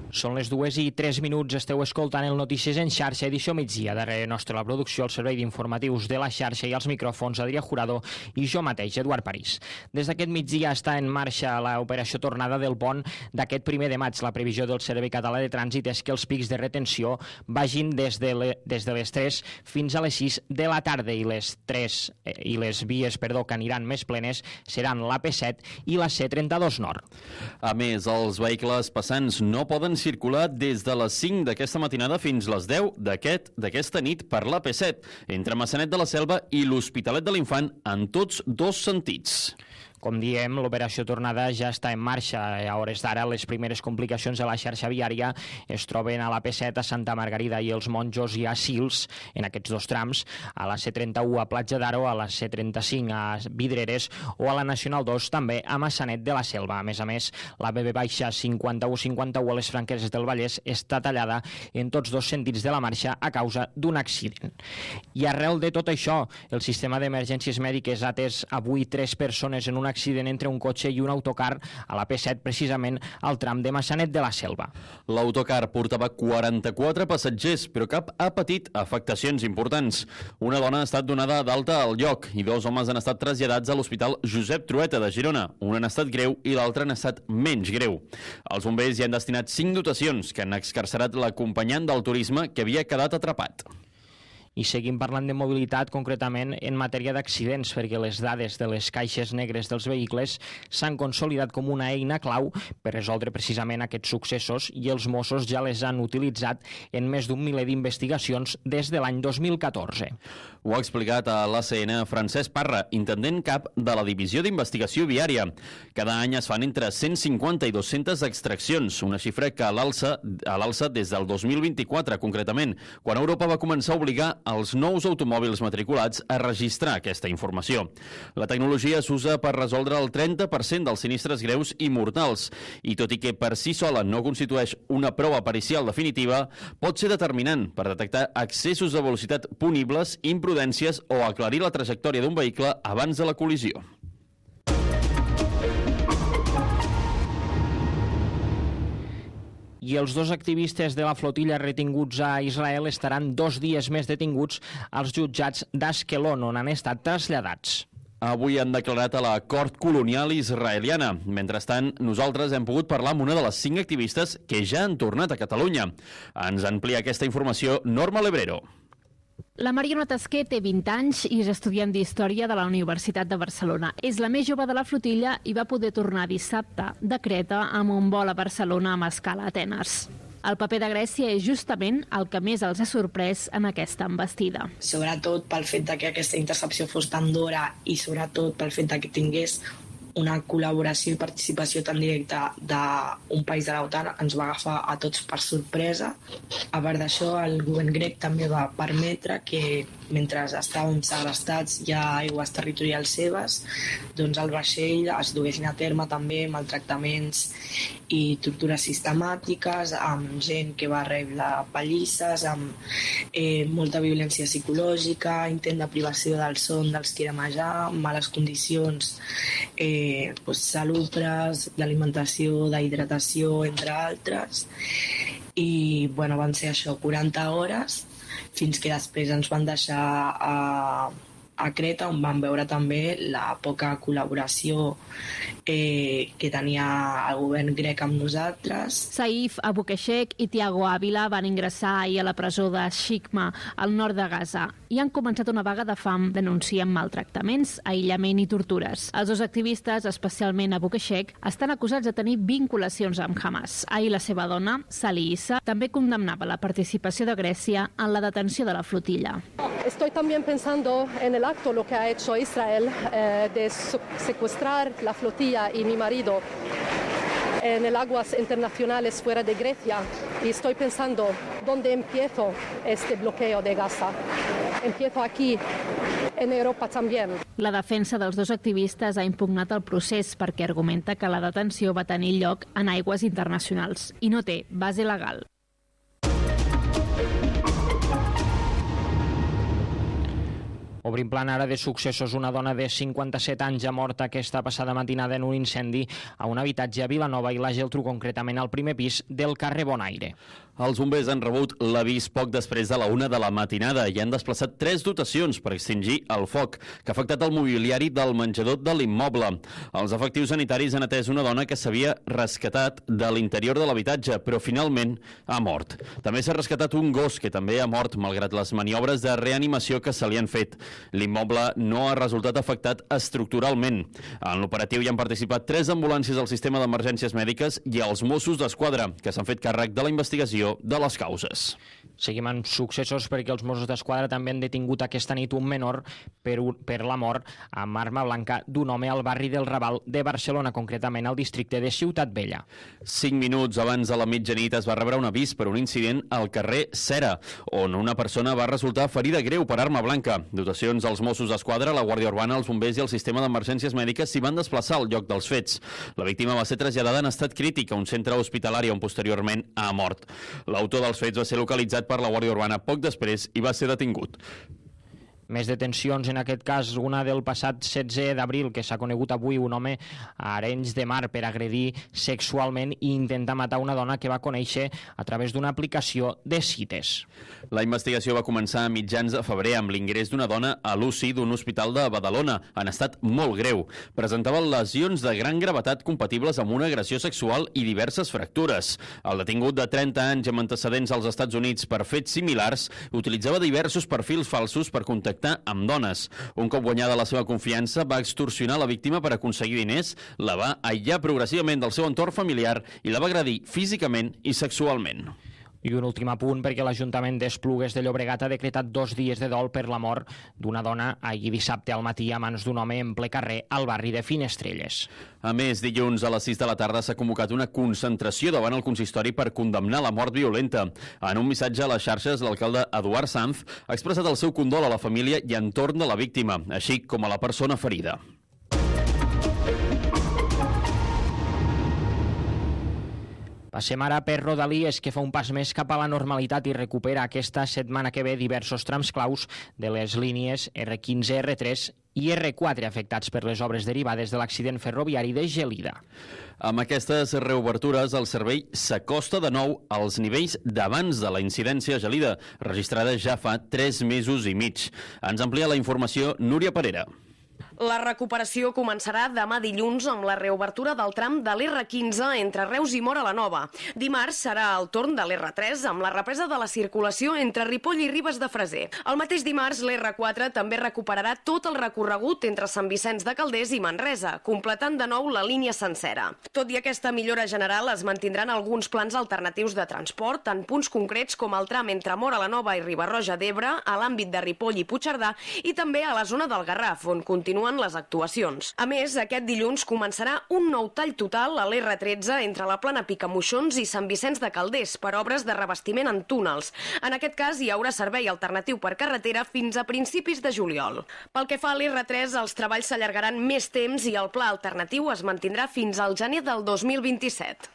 Són les 2:03, esteu escoltant el Notícies en xarxa, edició migdia. Darrere nostre la producció, el servei d'informatius de la xarxa i els micròfons, Adrià Jurado i jo mateix, Eduard París. Des d'aquest migdia està en marxa l'operació tornada del pont d'aquest 1 de maig. La previsió del Servei Català de Trànsit és que els pics de retenció vagin des de les 3 fins a les 6 de la tarda i les vies que aniran més plenes seran l'AP7 i la C32 Nord. A més, els vehicles passants no poden circular des de les 5 d'aquesta matinada fins les 10 d'aquesta nit per l'AP7, entre Maçanet de la Selva i l'Hospitalet de l'Infant en tots dos sentits. Com diem, l'operació tornada ja està en marxa. A hores d'ara, les primeres complicacions de la xarxa viària es troben a l'AP7 a Santa Margarida i els Monjos i a Sils, en aquests dos trams, a la C31 a Platja d'Aro, a la C35 a Vidreres o a la Nacional 2 també a Maçanet de la Selva. A més, la BB-51-51 a les Franqueses del Vallès està tallada en tots dos sentits de la marxa a causa d'un accident. I arrel de tot això, el sistema d'emergències mèdiques ha atès avui 3 persones en un accident entre un cotxe i un autocar a la P7, precisament al tram de Maçanet de la Selva. L'autocar portava 44 passatgers, però cap ha patit afectacions importants. Una dona ha estat donada d'alta al lloc i 2 homes han estat traslladats a l'Hospital Josep Trueta de Girona. Un en estat greu i l'altre en estat menys greu. Els bombers hi han destinat 5 dotacions que han excarcerat l'acompanyant del turisme que havia quedat atrapat. I seguim parlant de mobilitat, concretament en matèria d'accidents, perquè les dades de les caixes negres dels vehicles s'han consolidat com una eina clau per resoldre precisament aquests successos i els Mossos ja les han utilitzat en més d'un miler d'investigacions des de l'any 2014. Ho ha explicat a l'ACN Francesc Parra, intendent cap de la Divisió d'Investigació Viària. Cada any es fan entre 150 i 200 extraccions, una xifra que a l'alça des del 2024, concretament, quan Europa va començar a obligar els nous automòbils matriculats a registrar aquesta informació. La tecnologia s'usa per resoldre el 30% dels sinistres greus i mortals, i tot i que per si sola no constitueix una prova pericial definitiva, pot ser determinant per detectar excessos de velocitat punibles, imprudències o aclarir la trajectòria d'un vehicle abans de la col·lisió. I els 2 activistes de la flotilla retinguts a Israel estaran 2 dies més detinguts als jutjats d'Askelon, on han estat traslladats. Avui han declarat a la Cort Colonial Israeliana. Mentrestant, nosaltres hem pogut parlar amb una de les 5 activistes que ja han tornat a Catalunya. Ens amplia aquesta informació Norma Lebrero. La Mariona Tasquer té 20 anys i és estudiant d'Història de la Universitat de Barcelona. És la més jove de la flotilla i va poder tornar dissabte de Creta amb un vol a Barcelona amb escala a Atenes. El paper de Grècia és justament el que més els ha sorprès en aquesta envestida. Sobretot pel fet que aquesta intercepció fos tan d'hora i sobretot pel fet que tingués una col·laboració i participació tan directa d'un país de l'OTAN ens va agafar a tots per sorpresa. A part d'això, el govern grec també va permetre que mentre estàvem segrestats ja a aigües territorials seves, doncs el vaixell es duguessin a terme també maltractaments i tortures sistemàtiques, amb gent que va rebre pallisses, amb molta violència psicològica, intent de privació del son dels que érem allà, males condicions salubres, d'alimentació, d'hidratació, entre altres. I van ser això, 40 hores, fins que després ens van deixar a Creta, on vam veure també la poca col·laboració que tenia el govern grec amb nosaltres. Saif Abukeshek i Tiago Ávila van ingressar ahir a la presó de Shikma, al nord de Gaza, i han començat una vaga de fam denunciant maltractaments, aïllament i tortures. Els 2 activistes, especialment Abukeshek, estan acusats de tenir vinculacions amb Hamas. Ahir la seva dona, Sali Issa, també condemnava la participació de Grècia en la detenció de la flotilla. Estoy también pensando en el acto lo que ha hecho Israel de secuestrar la flotilla y mi marido en el aguas internacionales fuera de Grecia, y estoy pensando dónde empiezo este bloqueo de Gaza. Empiezo aquí, en Europa también. La defensa dels 2 activistes ha impugnat el procés perquè argumenta que la detenció va tenir lloc en aigües internacionals i no té base legal. Obrim plan ara de successos. Una dona de 57 anys ha mort aquesta passada matinada en un incendi a un habitatge a Vilanova i la Geltrú, concretament al primer pis del carrer Bonaire. Els bombers han rebut l'avís poc després de la 1 de la matinada i han desplaçat 3 dotacions per extingir el foc que ha afectat el mobiliari del menjador de l'immoble. Els efectius sanitaris han atès una dona que s'havia rescatat de l'interior de l'habitatge, però finalment ha mort. També s'ha rescatat un gos que també ha mort, malgrat les maniobres de reanimació que se li han fet. L'immoble no ha resultat afectat estructuralment. En l'operatiu hi han participat 3 ambulàncies del sistema d'emergències mèdiques i els Mossos d'Esquadra, que s'han fet càrrec de la investigació de les causes. Seguim amb successos perquè els Mossos d'Esquadra també han detingut aquesta nit un menor per la mort amb arma blanca d'un home al barri del Raval de Barcelona, concretament al districte de Ciutat Vella. 5 minuts abans de la mitjanit es va rebre un avís per un incident al carrer Cera, on una persona va resultar ferida greu per arma blanca. Dotacions als Mossos d'Esquadra, la Guàrdia Urbana, els bombers i el sistema d'emergències mèdiques s'hi van desplaçar al lloc dels fets. La víctima va ser traslladada en estat crític a un centre hospitalari on posteriorment ha mort. L'autor dels fets va ser localitzat per la Guàrdia Urbana poc després i va ser detingut. Més detencions, en aquest cas una del passat 16 d'abril, que s'ha conegut avui un home a Arenys de Mar per agredir sexualment i intentar matar una dona que va conèixer a través d'una aplicació de cites. La investigació va començar a mitjans de febrer amb l'ingrés d'una dona a l'UCI d'un hospital de Badalona, en estat molt greu. Presentava lesions de gran gravetat compatibles amb una agressió sexual i diverses fractures. El detingut de 30 anys amb antecedents als Estats Units per fets similars utilitzava diversos perfils falsos per contactar amb dones. Un cop guanyada la seva confiança, va extorsionar la víctima per aconseguir diners, la va aïllar progressivament del seu entorn familiar i la va agredir físicament i sexualment. I un últim apunt, perquè l'Ajuntament d'Esplugues de Llobregat ha decretat 2 dies de dol per la mort d'una dona ahir dissabte al matí a mans d'un home en ple carrer al barri de Finestrelles. A més, dilluns a les 6 de la tarda s'ha convocat una concentració davant el consistori per condemnar la mort violenta. En un missatge a les xarxes, l'alcalde Eduard Sanz ha expressat el seu condol a la família i entorn de la víctima, així com a la persona ferida. Passem ara per Rodalies, que fa un pas més cap a la normalitat i recupera aquesta setmana que ve diversos trams claus de les línies R15, R3 i R4 afectats per les obres derivades de l'accident ferroviari de Gelida. Amb aquestes reobertures, el servei s'acosta de nou als nivells d'abans de la incidència a Gelida, registrada ja fa 3 mesos i mig. Ens amplia la informació Núria Parera. La recuperació començarà demà dilluns amb la reobertura del tram de l'R15 entre Reus i Móra la Nova. Dimarts serà el torn de l'R3 amb la represa de la circulació entre Ripoll i Ribes de Freser. El mateix dimarts, l'R4 també recuperarà tot el recorregut entre Sant Vicenç de Calders i Manresa, completant de nou la línia sencera. Tot i aquesta millora general, es mantindran alguns plans alternatius de transport en punts concrets com el tram entre Móra la Nova i Riba-roja d'Ebre, a l'àmbit de Ripoll i Puigcerdà i també a la zona del Garraf, on continuen les actuacions. A més, aquest dilluns començarà un nou tall total a l'R13 entre la plana Picamoixons i Sant Vicenç de Calders per obres de revestiment en túnels. En aquest cas, hi haurà servei alternatiu per carretera fins a principis de juliol. Pel que fa a l'R3, els treballs s'allargaran més temps i el pla alternatiu es mantindrà fins al gener del 2027.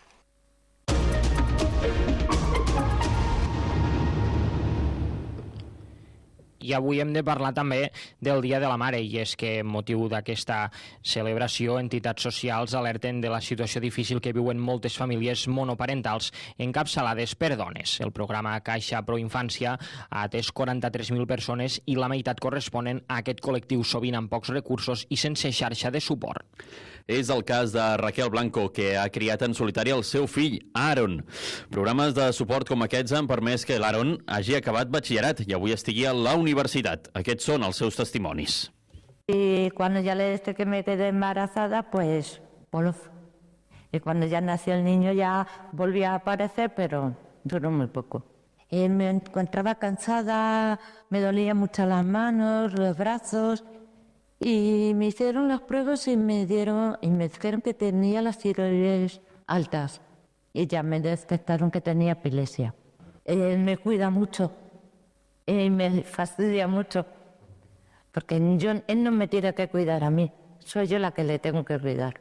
I avui hem de parlar també del Dia de la Mare, i és que amb motiu d'aquesta celebració, entitats socials alerten de la situació difícil que viuen moltes famílies monoparentals encapçalades per dones. El programa Caixa Pro Infància ha atès 43.000 persones i la meitat corresponen a aquest col·lectiu, sovint amb pocs recursos i sense xarxa de suport. És el cas de Raquel Blanco, que ha criat en solitari el seu fill, Aaron. Programes de suport com aquests han permès que l'Aaron hagi acabat batxillerat i avui estigui a la universitat. Aquests són els seus testimonis. Y cuando ya desde que me quedé embarazada, pues y cuando ya nació el niño ya volvía a aparecer, pero duró muy poco. Y me encontraba cansada, me dolían mucho las manos, los brazos. Y me hicieron las pruebas y me dijeron que tenía las tiroides altas. Y ya me detectaron que tenía epilepsia. Él me cuida mucho y me fastidia mucho. Porque él no me tiene que cuidar a mí. Soy yo la que le tengo que cuidar.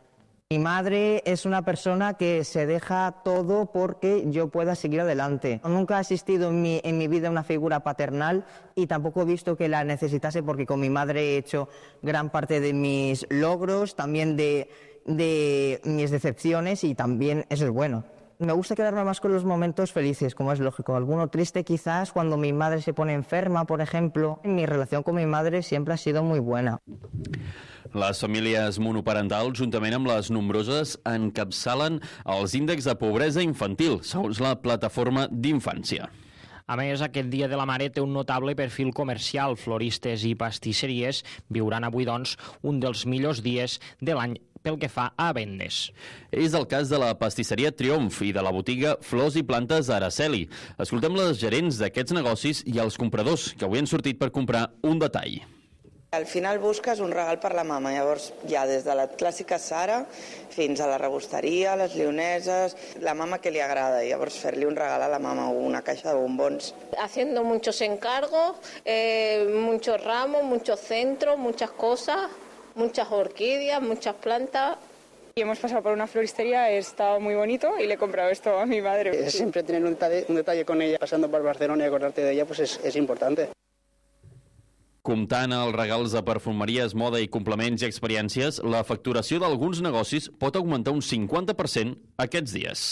Mi madre es una persona que se deja todo porque yo pueda seguir adelante. Nunca ha existido en mi vida una figura paternal y tampoco he visto que la necesitase, porque con mi madre he hecho gran parte de mis logros, también de mis decepciones, y también eso es bueno. Me gusta quedarme más con los momentos felices, como es lógico. Alguno triste quizás cuando mi madre se pone enferma, por ejemplo. Mi relación con mi madre siempre ha sido muy buena. Les famílies monoparentals, juntament amb les nombroses, encapçalen els índexs de pobresa infantil, segons la plataforma d'infància. A més, aquest Dia de la Mare té un notable perfil comercial. Floristes i pastisseries viuran avui, doncs, un dels millors dies de l'any pel que fa a vendes. És el cas de la pastisseria Triomf i de la botiga Flors i Plantes Araceli. Escoltem les gerents d'aquests negocis i els compradors que avui han sortit per comprar un detall. Al final busques un regal per la mama, llavors ja des de la clàssica Sara fins a la rebosteria, les lioneses, la mama que li agrada, llavors fer-li un regal a la mama o una caixa de bombons. Haciendo muchos encargos, muchos ramos, muchos centros, muchas cosas, muchas orquídeas, muchas plantas. Y hemos pasado por una floristería, está muy bonito y le he comprado esto a mi madre. Siempre tener un detalle con ella, pasando por Barcelona y acordarte de ella, pues es importante. Comptant els regals de perfumeries, moda i complements i experiències, la facturació d'alguns negocis pot augmentar un 50% aquests dies.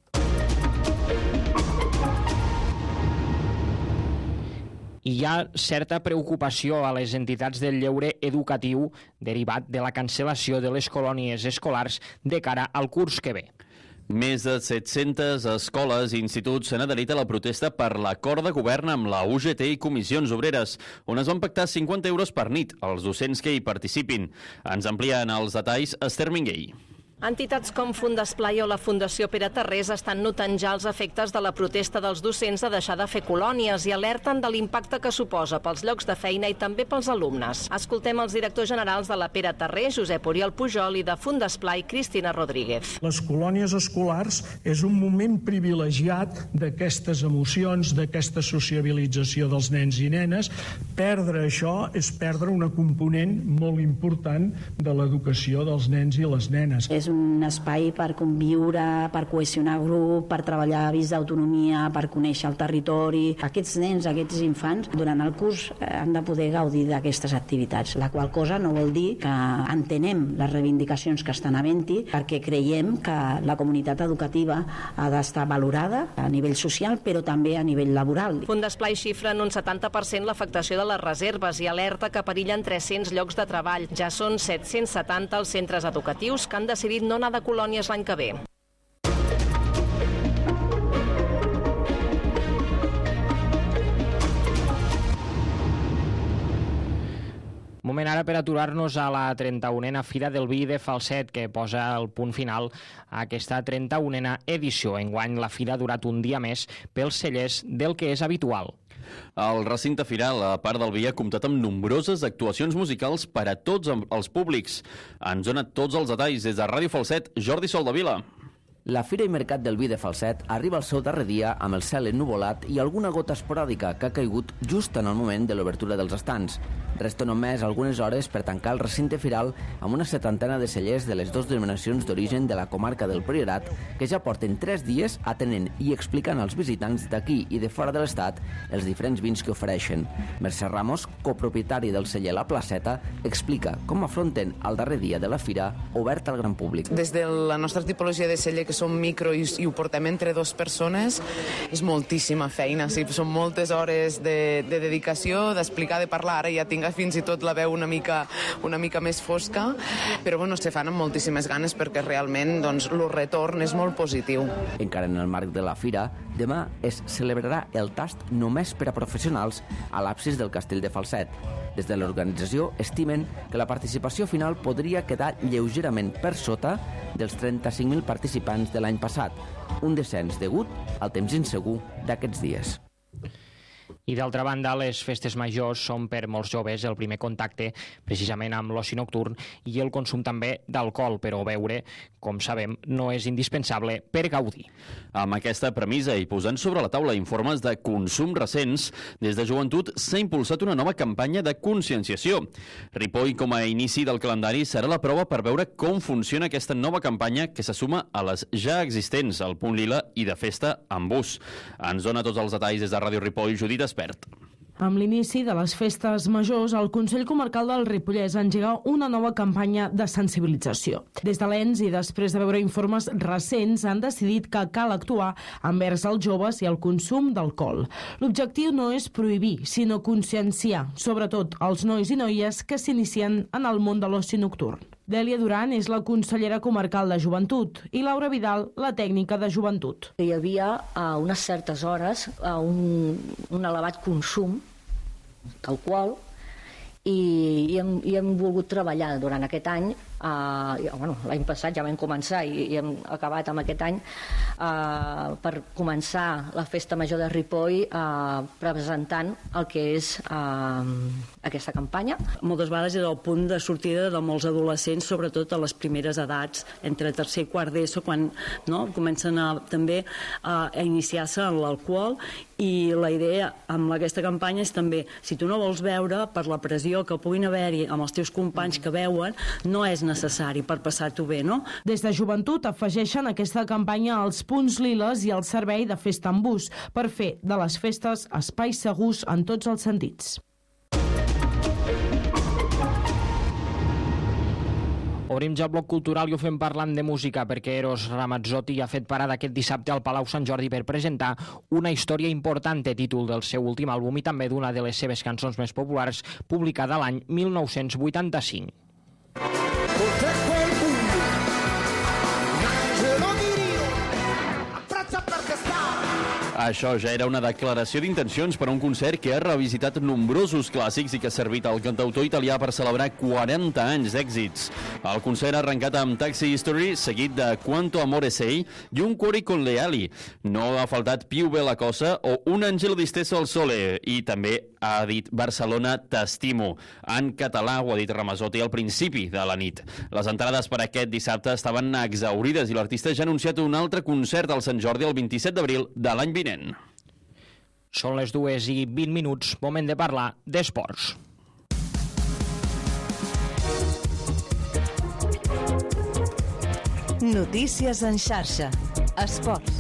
Hi ha certa preocupació a les entitats del lleure educatiu derivat de la cancel·lació de les colònies escolars de cara al curs que ve. Més de 700 escoles i instituts s'han adherit a la protesta per l'acord de govern amb la UGT i comissions obreres, on es van pactar 50 euros per nit als docents que hi participin. Ens amplien els detalls Esther Minguell. Entitats com Fundesplai o la Fundació Pere Tarrés estan notant ja els efectes de la protesta dels docents de deixar de fer colònies i alerten de l'impacte que suposa pels llocs de feina i també pels alumnes. Escoltem els directors generals de la Pere Tarrés, Josep Oriol Pujol, i de Fundesplai, Cristina Rodríguez. Les colònies escolars és un moment privilegiat d'aquestes emocions, d'aquesta sociabilització dels nens i nenes. Perdre això és perdre una component molt important de l'educació dels nens i les nenes. És un espai per conviure, per cohesionar grup, per treballar avís d'autonomia, per conèixer el territori. Aquests nens, aquests infants, durant el curs han de poder gaudir d'aquestes activitats, la qual cosa no vol dir que entenem les reivindicacions que estan havent-hi, perquè creiem que la comunitat educativa ha d'estar valorada a nivell social, però també a nivell laboral. Fundesplai xifra en un 70% l'afectació de les reserves i alerta que perillen 300 llocs de treball. Ja són 770 els centres educatius que han decidit no anar de colònies l'any que ve. Moment ara per aturar-nos a la 31a Fira del Vi de Falset, que posa el punt final a aquesta 31a edició. Enguany la fira ha durat un dia més pels cellers del que és habitual. El recinte firal, a part del vi, ha comptat amb nombroses actuacions musicals per a tots els públics. Ens dona tots els detalls des de Ràdio Falset, Jordi Soldevila. La Fira i Mercat del Vi de Falset arriba al seu darrer dia amb el cel ennuvolat i alguna gota esporàdica que ha caigut just en el moment de l'obertura dels estants. Resta només algunes hores per tancar el recinte firal amb una 70 de cellers de les dues denominacions d'origen de la comarca del Priorat que ja porten 3 dies atenent i explicant als visitants d'aquí i de fora de l'estat els diferents vins que ofereixen. Mercè Ramos, copropietari del celler La Placeta, explica com afronten el darrer dia de la fira obert al gran públic. Des de la nostra tipologia de celler, que som micro i ho portem entre 2 persones, és moltíssima feina. Sí, són moltes hores de dedicació, d'explicar, de parlar. Ara ja tinc fins i tot la veu una mica més fosca, però bueno, se fan amb moltíssimes ganes perquè realment doncs, el retorn és molt positiu. Encara en el marc de la fira, demà es celebrarà el tast només per a professionals a l'absis del Castell de Falset. Des de l'organització estimen que la participació final podria quedar lleugerament per sota dels 35.000 participants de l'any passat, un descens degut al temps insegur d'aquests dies. I d'altra banda, les festes majors són per molts joves el primer contacte precisament amb l'oci nocturn i el consum també d'alcohol, però beure, com sabem, no és indispensable per gaudir. Amb aquesta premissa i posant sobre la taula informes de consum recents, des de Joventut s'ha impulsat una nova campanya de conscienciació. Ripoll, com a inici del calendari, serà la prova per veure com funciona aquesta nova campanya que se suma a les ja existents, al Punt Lila i de Festa amb Bus. Ens dona tots els detalls des de Ràdio Ripoll, Judit Espert. Amb l'inici de les festes majors, el Consell Comarcal del Ripollès engega una nova campanya de sensibilització. Des de l'ENS i després de veure informes recents han decidit que cal actuar envers els joves i el consum d'alcohol. L'objectiu no és prohibir, sinó conscienciar, sobretot els nois i noies que s'inicien en el món de l'oci nocturn. Dèlia Duran és la consellera comarcal de Joventut i Laura Vidal, la tècnica de Joventut. Hi havia a unes certes hores un elevat consum d'alcohol i hem volgut treballar durant aquest any. L'any passat ja vam començar i hem acabat amb aquest any per començar la Festa Major de Ripoll presentant el que és aquesta campanya. Moltes vegades és el punt de sortida de molts adolescents, sobretot a les primeres edats, entre tercer i quart d'ESO, quan comencen també a iniciar-se en l'alcohol, i la idea amb aquesta campanya és també, si tu no vols beure, per la pressió que puguin haver-hi amb els teus companys que beuen, no és necessari per passar-t'ho bé, no? Des de Joventut afegeixen aquesta campanya als punts liles i al servei de Festa amb Bus per fer de les festes espais segurs en tots els sentits. Obrim ja el bloc cultural i ho fem parlant de música perquè Eros Ramazzotti ha fet parada aquest dissabte al Palau Sant Jordi per presentar Una història important, títol del seu últim àlbum i també d'una de les seves cançons més populars, publicada l'any 1985. Això ja era una declaració d'intencions per a un concert que ha revisitat nombrosos clàssics i que ha servit al cantautor italià per celebrar 40 anys d'èxits. El concert ha arrencat amb Taxi History, seguit de Quanto amore sei i Un cuore con le ali. No ha faltat Più bella cosa o Un angelo disteso al sole, i també ha dit Barcelona t'estimo. En català ho ha dit Ramazzotti al principi de la nit. Les entrades per aquest dissabte estaven exaurides i l'artista ja ha anunciat un altre concert al Sant Jordi el 27 d'abril de l'any vinent. Són les 2:20, moment de parlar d'esports. Notícies en xarxa. Esports.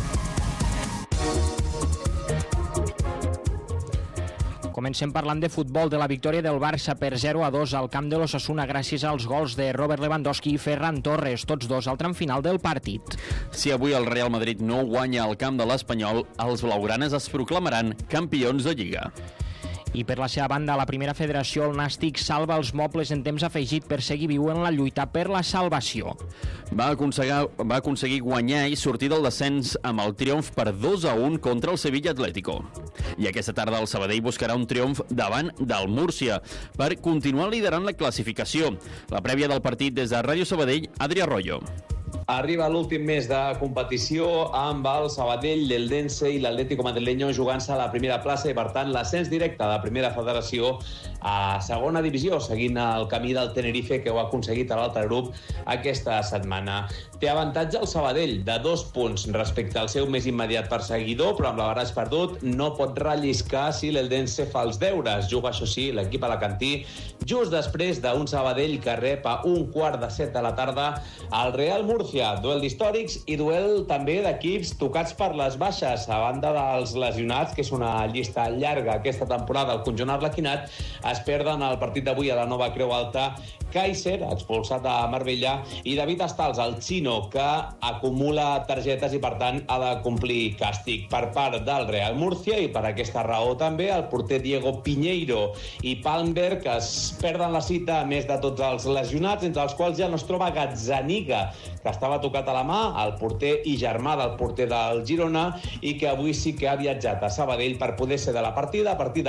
Comencem parlant de futbol, de la victòria del Barça per 0-2 al camp de l'Osasuna gràcies als gols de Robert Lewandowski i Ferran Torres, tots dos al tram final del partit. Si avui el Real Madrid no guanya al camp de l'Espanyol, els blaugranes es proclamaran campions de Lliga. I per la seva banda, la primera federació, el Nàstic, salva els mobles en temps afegit per seguir viu en la lluita per la salvació. Va aconseguir guanyar i sortir del descens amb el triomf per 2-1 contra el Sevilla Atlético. I aquesta tarda el Sabadell buscarà un triomf davant del Múrcia per continuar liderant la classificació. La prèvia del partit des de Ràdio Sabadell, Adri Arroyo. Arriba l'últim mes de competició amb el Sabadell, l'Eldense i l'Atlético Madrileño jugant-se a la primera plaça i, per tant, l'ascens directe de la primera federació a segona divisió, seguint el camí del Tenerife, que ho ha aconseguit a l'altre grup aquesta setmana. Té avantatge el Sabadell de 2 punts respecte al seu més immediat perseguidor, però amb l'Avaràs perdut no pot relliscar si l'Eldense fa els deures. Juga, això sí, l'equip alacantí just després d'un Sabadell que rep a 6:45 de la tarda al Real Murcia. Duel d'històrics i duel també d'equips tocats per les baixes. A banda dels lesionats, que és una llista llarga aquesta temporada, el conjunt arlequinat, es perden el partit d'avui a la Nova Creu Alta Kaiser, expulsat a Marbella, i David Astals, el xino, que acumula targetes i, per tant, ha de complir càstig per part del Real Murcia, i per aquesta raó també el porter Diego Piñeiro i Palmberg, que es perden la cita, a més de tots els lesionats, entre els quals ja no es troba Gazzaniga, que estava tocat a la mà, el porter i germà del porter del Girona, i que avui sí que ha viatjat a Sabadell per poder ser de la partida. A partir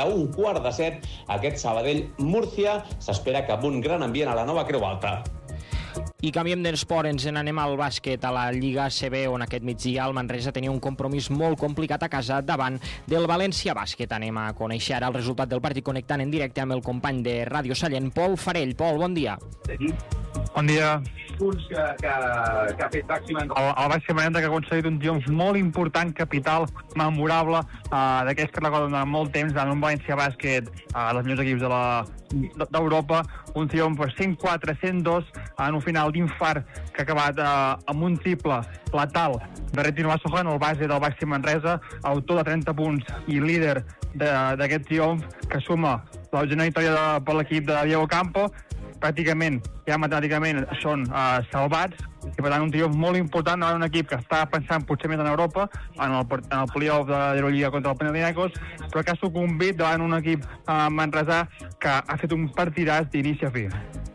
d'6:45, aquest Sabadell-Múrcia s'espera que amb un gran ambient a la Nova Creu Alta. I canviem d'esport, ens n'anem al bàsquet, a la Lliga ACB, on aquest migdia el Manresa tenia un compromís molt complicat a casa davant del València Bàsquet. Anem a conèixer ara el resultat del partit connectant en directe amb el company de Ràdio Sallent, Pol Farell. Pol, bon dia. Bon dia. Punts que ha fet màxim. El Bàsquet Manresa que ha aconseguit un triomf molt important, capital, memorable, d'aquells que recorden durant molt temps, en un València Bàsquet, dels millors equips d'Europa, un triomf per 104-102 en un final d'infart que ha acabat amb un triple letal de Retino Masojan, el base del Bàsquet Manresa, autor de 30 punts i líder d'aquest triomf, que suma la segona victòria per l'equip de Diego Campo. Pràcticament, ja matemàticament, són salvats, i per tant un triomf molt important davant un equip que està pensant potser més en Europa, en el playoff de l'Eurolliga contra el Panathinaikos, però que ha sucumbit davant un equip manresà que ha fet un partidàs d'inici a fi.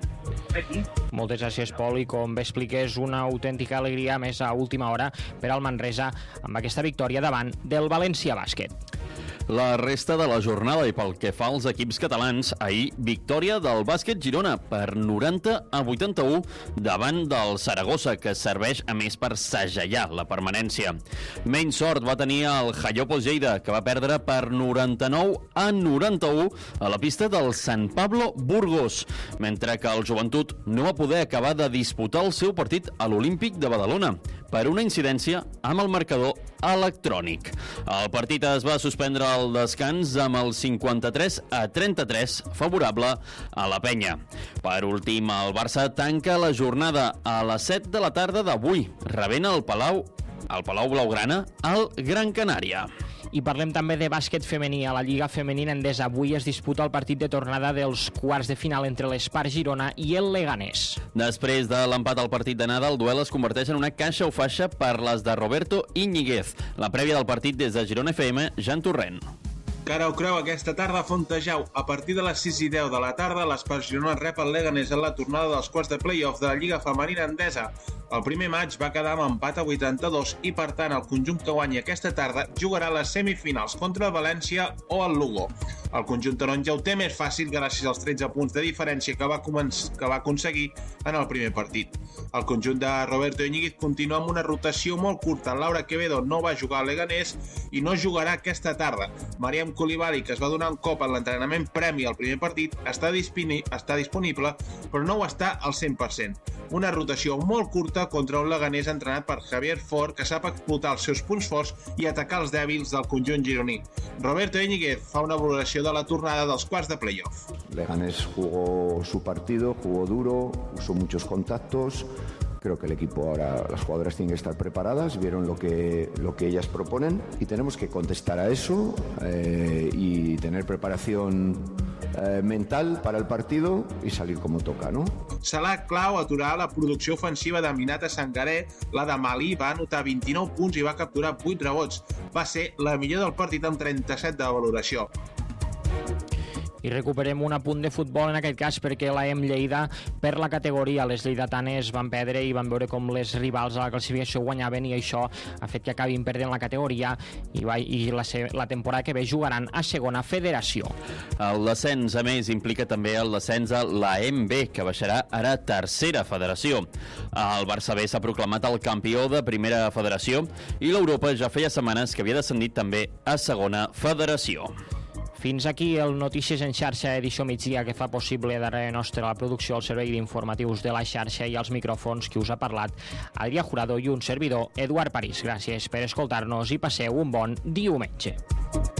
Moltes gràcies, Pol, i com bé expliques, una autèntica alegria més a última hora per al Manresa amb aquesta victòria davant del València Bàsquet. La resta de la jornada i pel que fa als equips catalans, ahir victòria del Bàsquet Girona per 90-81 davant del Saragossa, que serveix a més per segellar la permanència. Menys sort va tenir el Jallopos Lleida, que va perdre per 99-91 a la pista del San Pablo Burgos, mentre que el Joventut no va poder acabar de disputar el seu partit a l'Olímpic de Badalona per una incidència amb el marcador electrònic. El partit es va suspendre al descans amb el 53-33 favorable a la penya. Per últim, el Barça tanca la jornada a les 7 de la tarda d'avui, rebent el Palau Blaugrana al Gran Canària. I parlem també de bàsquet femení. A la Lliga Femenina Endesa avui es disputa el partit de tornada dels quarts de final entre l'Espar Girona i el Leganés. Després de l'empat al partit d'anada, el duel es converteix en una caixa o faixa per les de Roberto Íñiguez. La prèvia del partit des de Girona FM, Jan Torrent. Cara o creu aquesta tarda a Fontejau. A partir de les 6:10 de la tarda, l'Espar Girona rep el Leganés en la tornada dels quarts de play-off de la Lliga Femenina Endesa. El primer maig va quedar amb empat a 82 i, per tant, el conjunt que guanyi aquesta tarda jugarà a les semifinals contra el València o el Lugo. El conjunt taronja ho té més fàcil gràcies als 13 punts de diferència que va aconseguir en el primer partit. El conjunt de Roberto Íñiguez continua amb una rotació molt curta. Laura Quevedo no va jugar al Leganés i no jugarà aquesta tarda. Mariam Coulibaly, que es va donar un cop en l'entrenament premi al primer partit, està disponible, però no ho està al 100%. Una rotació molt curta contra un Leganés entrenat per Javier Fort, que sap explotar els seus punts forts i atacar els dèbils del conjunt gironí. Roberto Íñiguez fa una valoració de la tornada dels quarts de playoff. Leganés jugó su partido, jugó duro, usó muchos contactos. Creo que el equipo ahora, las jugadoras tienen que estar preparadas, vieron lo que ellas proponen y tenemos que contestar a eso y tener preparación mental para el partido y salir como toca, ¿no? Serà clau aturar la producció ofensiva d'Aminata Sangaré. La de Mali va anotar 29 punts i va capturar 8 rebots. Va ser la millor del partit amb 37 de valoració. I recuperem un apunt de futbol, en aquest cas perquè l'AEM Lleida, per la categoria, les lleidatanes van perdre i van veure com les rivals a la classificació guanyaven, i això ha fet que acabin perdent la categoria i la temporada que ve jugaran a segona federació. El descens, a més, implica també el descens a l'AEM B, que baixarà ara a tercera federació. El Barça B s'ha proclamat el campió de primera federació i l'Europa ja feia setmanes que havia descendit també a segona federació. Fins aquí el Notícies en xarxa, edició migdia, que fa possible darrere nostre la producció, el servei d'informatius de la xarxa i els micròfons que us ha parlat Adrià Jurado i un servidor, Eduard París. Gràcies per escoltar-nos i passeu un bon diumenge.